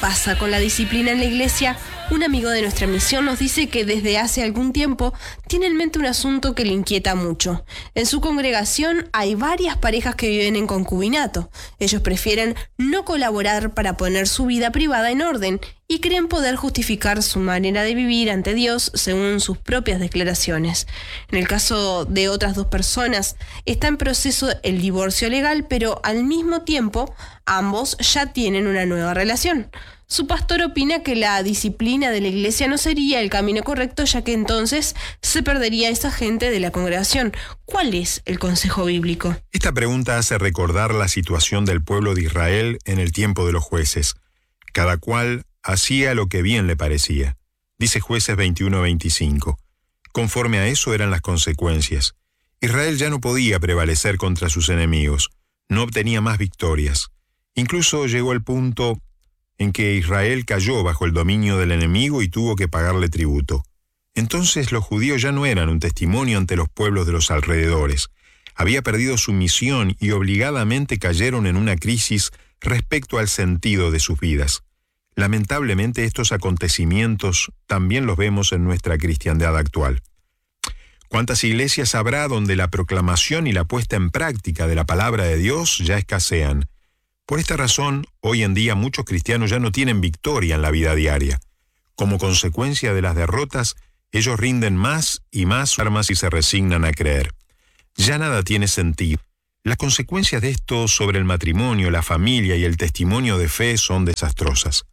pasa con la disciplina en la iglesia, un amigo de nuestra misión nos dice que desde hace algún tiempo tiene en mente un asunto que le inquieta mucho. En su congregación hay varias parejas que viven en concubinato. Ellos prefieren no colaborar para poner su vida privada en orden y creen poder justificar su manera de vivir ante Dios según sus propias declaraciones. En el caso de otras dos personas, está en proceso el divorcio legal, pero al mismo tiempo ambos ya tienen una nueva relación. Su pastor opina que la disciplina de la iglesia no sería el camino correcto, ya que entonces se perdería esa gente de la congregación. ¿Cuál es el consejo bíblico? Esta pregunta hace recordar la situación del pueblo de Israel en el tiempo de los jueces. Cada cual hacía lo que bien le parecía. Dice Jueces 21:25. Conforme a eso eran las consecuencias. Israel ya no podía prevalecer contra sus enemigos. No obtenía más victorias. Incluso llegó el punto en que Israel cayó bajo el dominio del enemigo y tuvo que pagarle tributo. Entonces los judíos ya no eran un testimonio ante los pueblos de los alrededores. Había perdido su misión y obligadamente cayeron en una crisis respecto al sentido de sus vidas. Lamentablemente estos acontecimientos también los vemos en nuestra cristiandad actual. ¿Cuántas iglesias habrá donde la proclamación y la puesta en práctica de la palabra de Dios ya escasean? Por esta razón, hoy en día muchos cristianos ya no tienen victoria en la vida diaria. Como consecuencia de las derrotas, ellos rinden más y más armas y se resignan a creer. Ya nada tiene sentido. Las consecuencias de esto sobre el matrimonio, la familia y el testimonio de fe son desastrosas.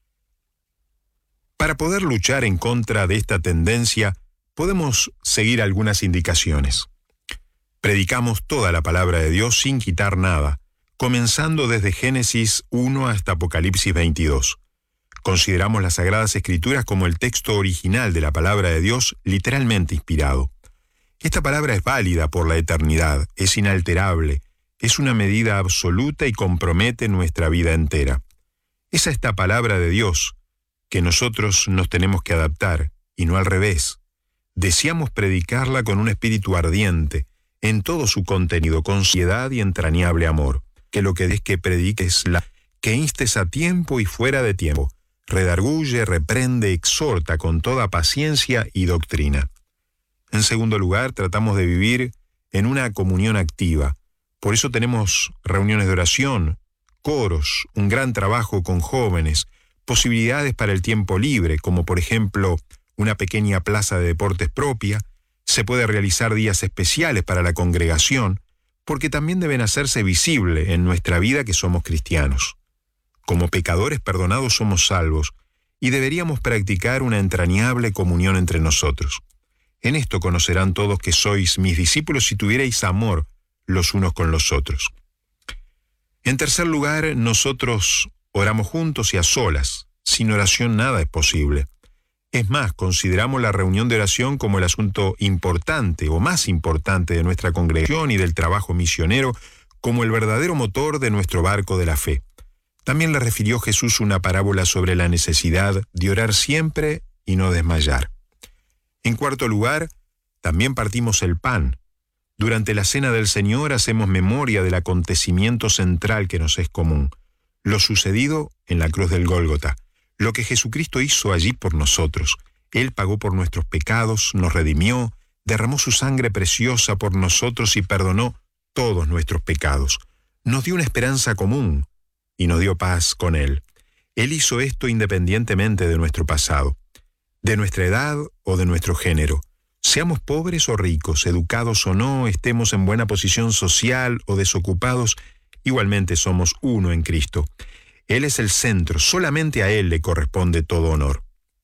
Para poder luchar en contra de esta tendencia, podemos seguir algunas indicaciones. Predicamos toda la palabra de Dios sin quitar nada, comenzando desde Génesis 1 hasta Apocalipsis 22. Consideramos las Sagradas Escrituras como el texto original de la palabra de Dios, literalmente inspirado. Esta palabra es válida por la eternidad, es inalterable, es una medida absoluta y compromete nuestra vida entera. Es a esta palabra de Dios que nosotros nos tenemos que adaptar, y no al revés. Deseamos predicarla con un espíritu ardiente, en todo su contenido, con piedad y entrañable amor. Que lo que des que prediques que instes a tiempo y fuera de tiempo, redarguye, reprende, exhorta con toda paciencia y doctrina. En segundo lugar, tratamos de vivir en una comunión activa. Por eso tenemos reuniones de oración, coros, un gran trabajo con jóvenes, posibilidades para el tiempo libre, como por ejemplo una pequeña plaza de deportes propia. Se puede realizar días especiales para la congregación, porque también deben hacerse visible en nuestra vida que somos cristianos. Como pecadores perdonados somos salvos y deberíamos practicar una entrañable comunión entre nosotros. En esto conocerán todos que sois mis discípulos si tuvierais amor los unos con los otros. En tercer lugar, nosotros oramos juntos y a solas. Sin oración nada es posible. Es más, consideramos la reunión de oración como el asunto importante o más importante de nuestra congregación y del trabajo misionero, como el verdadero motor de nuestro barco de la fe. También le refirió Jesús una parábola sobre la necesidad de orar siempre y no desmayar. En cuarto lugar, también partimos el pan. Durante la Cena del Señor hacemos memoria del acontecimiento central que nos es común, lo sucedido en la cruz del Gólgota. Lo que Jesucristo hizo allí por nosotros. Él pagó por nuestros pecados, nos redimió, derramó su sangre preciosa por nosotros y perdonó todos nuestros pecados. Nos dio una esperanza común y nos dio paz con Él. Él hizo esto independientemente de nuestro pasado, de nuestra edad o de nuestro género. Seamos pobres o ricos, educados o no, estemos en buena posición social o desocupados, igualmente somos uno en Cristo. Él es el centro, solamente a Él le corresponde todo honor.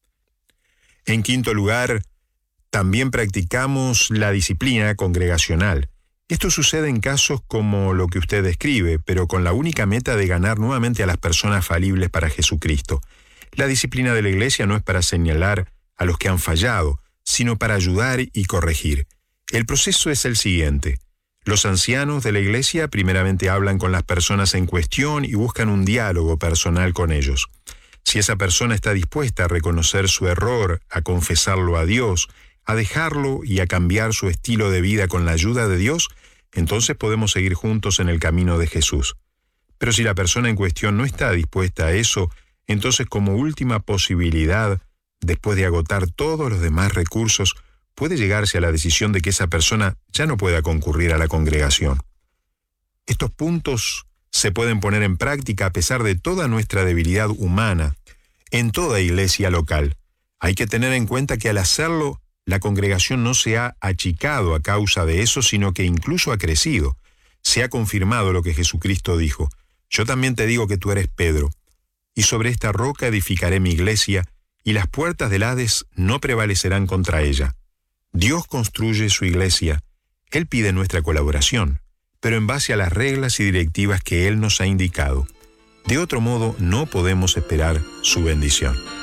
En quinto lugar, también practicamos la disciplina congregacional. Esto sucede en casos como lo que usted describe, pero con la única meta de ganar nuevamente a las personas falibles para Jesucristo. La disciplina de la iglesia no es para señalar a los que han fallado, sino para ayudar y corregir. El proceso es el siguiente. Los ancianos de la iglesia primeramente hablan con las personas en cuestión y buscan un diálogo personal con ellos. Si esa persona está dispuesta a reconocer su error, a confesarlo a Dios, a dejarlo y a cambiar su estilo de vida con la ayuda de Dios, entonces podemos seguir juntos en el camino de Jesús. Pero si la persona en cuestión no está dispuesta a eso, entonces como última posibilidad, después de agotar todos los demás recursos, puede llegarse a la decisión de que esa persona ya no pueda concurrir a la congregación. Estos puntos se pueden poner en práctica a pesar de toda nuestra debilidad humana, en toda iglesia local. Hay que tener en cuenta que al hacerlo, la congregación no se ha achicado a causa de eso, sino que incluso ha crecido. Se ha confirmado lo que Jesucristo dijo: yo también te digo que tú eres Pedro, y sobre esta roca edificaré mi iglesia, y las puertas del Hades no prevalecerán contra ella. Dios construye su iglesia. Él pide nuestra colaboración, pero en base a las reglas y directivas que Él nos ha indicado. De otro modo, no podemos esperar su bendición.